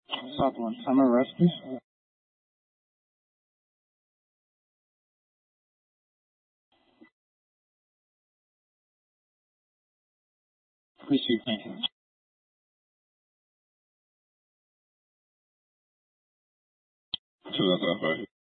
Southland. I'm arrested. Received. Thank you. To the